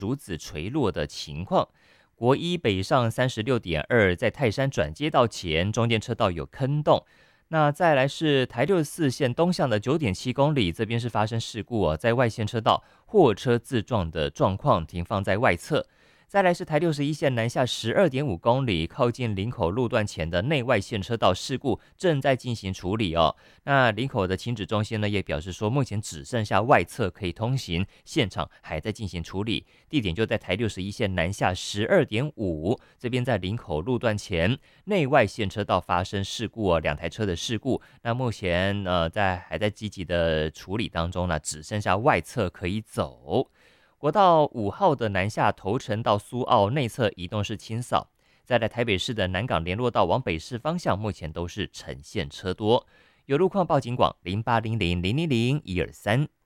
竹子垂落的情况。国一北上36.2，在泰山转接道前，中间车道有坑洞。那再来是台64线东向的9.7公里，这边是发生事故哦，在外线车道货车自撞的状况，停放在外侧。再来是台61线南下12.5公里，靠近林口路段前的内外线车道事故正在进行处理哦。那林口的停止中心呢也表示说，目前只剩下外侧可以通行，现场还在进行处理，地点就在台61线南下12.5，这边在林口路段前内外线车道发生事故哦，两台车的事故。那目前还在积极的处理当中呢，只剩下外侧可以走。国道5号的南下头城到苏澳内侧移动是清扫，再来台北市的南港联络道往北市方向，目前都是呈现车多。有路况报警广0800000123。